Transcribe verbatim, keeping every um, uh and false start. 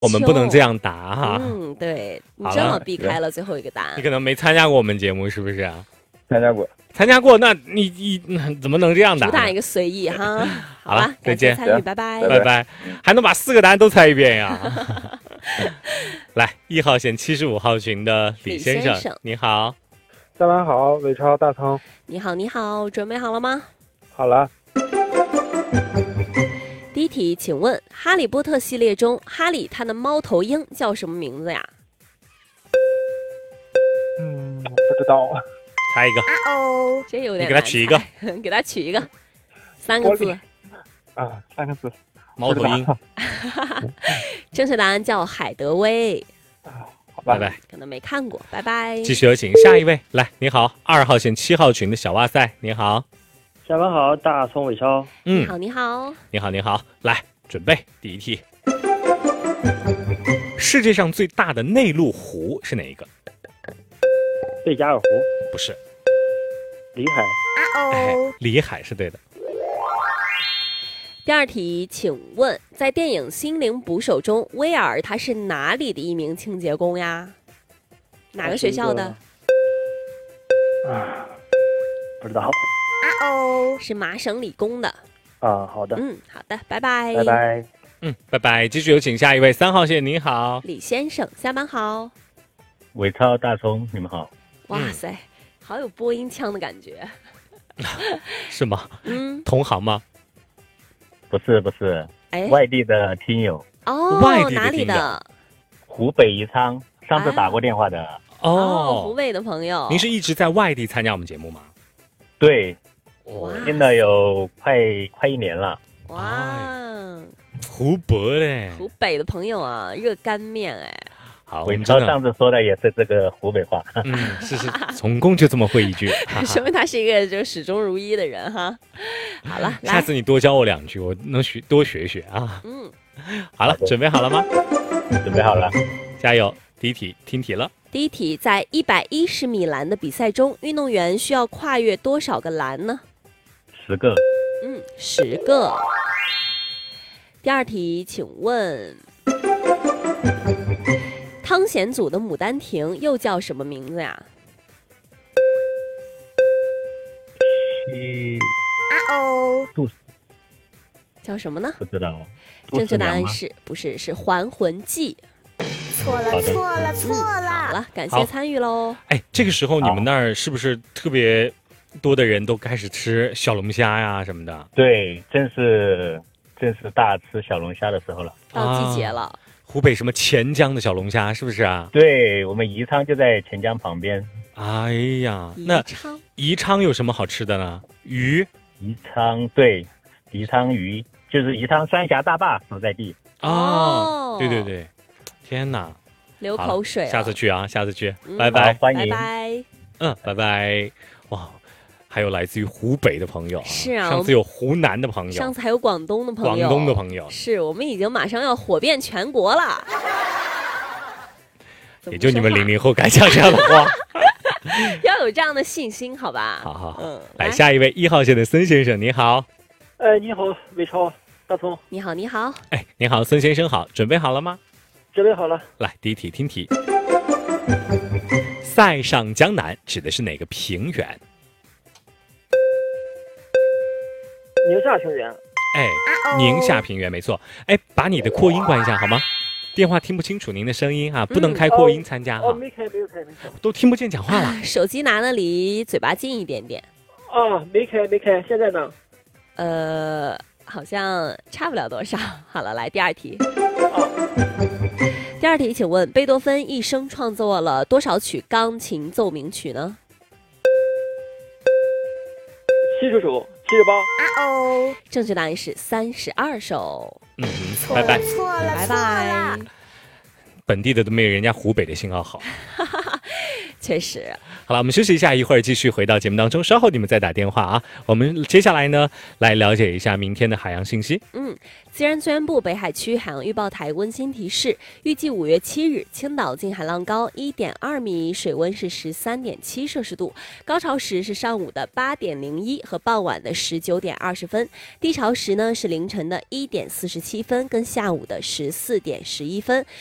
我们不能这样答哈。 嗯，对，你正好避开了最后一个答案。 你可能没参加过我们节目，是不是啊？ 参加过， 参加过，那你你怎么能这样答？ 主打一个随意哈。 好了，再见， 参与，拜拜， 拜拜，还能把四个答案都猜一遍呀？来，一号线七十五号群的李先生， 李先生你好。 下班好，伟超大葱。 你好，你好，准备好了吗？ 好了。 第一题，请问《哈利波特》系列中，哈利他的猫头鹰叫什么名字呀？ 嗯，不知道。 猜一个。 啊哦，这有点难。 你给他取一个， 给他取一个，三个字。 啊，三个字。 猫头鹰。 正确答案叫海德薇。 啊，好吧， 拜拜。 可能没看过，拜拜。 继续有请下一位，来，你好，二号线七号群的小哇塞，你好。 下班好，大葱伟超。 嗯， 你好，你好， 你好，你好，来，准备第一题。世界上最大的内陆湖是哪一个？ 贝加尔湖。 不是。 里海。 啊哎哦， 里海是对的。 第二题，请问在电影《心灵捕手》中，威尔他是哪里的一名清洁工呀？哪个学校的？ 啊，不知道。 啊哦，是麻省理工的。 啊，好的。 嗯，好的，拜拜。 拜拜。 嗯，拜拜。继续有请下一位，三号线，你好， 李先生，下班好。 伟超大葱，你们好。 哇塞，嗯、好有播音腔的感觉。 是吗？ 嗯， 同行吗？ 不是不是， 哎， 外地的听友。 哦， 外地的哪里的？ 湖北宜昌，上次打过电话的。 啊、 哦，湖北的朋友。 您是一直在外地参加我们节目吗？ 对， 哇， 听了有快快一年了。 哇， 湖北嘞， 湖北的朋友啊，热干面哎。 好， 伟超上次说的也是这个湖北话。 嗯，是是，总共就这么会一句， 说明他是一个就始终如一的人哈。好了， 下次你多教我两句，我能学多学学啊。 嗯， 好了，准备好了吗？ 准备好了， 加油！第一题听题了。 第一题，在一百一十米栏的比赛中，运动员需要跨越多少个栏呢？ 十个。 嗯，十个。第二题，请问汤显祖的《牡丹亭》又叫什么名字呀？ 七。 啊哦。 杜。 叫什么呢？ 不知道。 正确答案是不是是《还魂记》？ 错了，错了，错了！ 好了，感谢参与喽。 哎，这个时候你们那儿是不是特别多的人都开始吃小龙虾呀什么的？ 对，正是正是大吃小龙虾的时候了， 到季节了。 啊、湖北什么钱江的小龙虾是不是啊？ 对，我们宜昌就在钱江旁边。 哎呀，那宜昌宜昌有什么好吃的呢？鱼？ 宜昌对，宜昌鱼就是宜昌三峡大坝所在地。 哦，对对对。天哪， 流口水了！ 下次去啊，下次去， 嗯、 拜拜， 欢迎， 拜拜， 嗯，拜拜。哇，还有来自于湖北的朋友啊， 是啊， 上次有湖南的朋友， 上次还有广东的朋友， 广东的朋友， 是我们已经马上要火遍全国了。 也就你们零零后敢讲这样的话， 要有这样的信心，好吧？ 好好好， 嗯， 来, 来下一位一号线的孙先生，你好。 哎，你好，伟超，大葱。 你好，你好。 哎，你好，孙先生好，准备好了吗？ 准备好了， 来，第一题听题。塞上江南指的是哪个平原？ 宁夏平原。 哎，宁夏平原没错。哎，把你的扩音关一下好吗？电话听不清楚您的声音哈、啊，不能开扩音参加哈、 嗯。哦，没开，没有开，没开。 都听不见讲话了。 啊、手机拿的离嘴巴近一点点。 啊，没开，没开，现在呢？ 呃，好像差不了多少。好了，来第二题。 啊。 第二题，请问贝多芬一生创作了多少曲钢琴奏鸣曲呢？ 七十首，七十八。 啊哦， 正确答案是三十二首。 嗯，拜拜， 错了， 拜拜。 本地的都没有人家湖北的信号好。 确实。 好了，我们休息一下，一会儿继续回到节目当中，稍后你们再打电话啊。我们接下来呢，来了解一下明天的海洋信息。 嗯，自然资源部北海区海洋预报台温馨提示：预计五月七日，青岛近海浪高一点二米，水温是十三点七摄氏度，高潮时是上午的八点零一和傍晚的十九点二十分，低潮时呢是凌晨的一点四十七分跟下午的十四点十一分。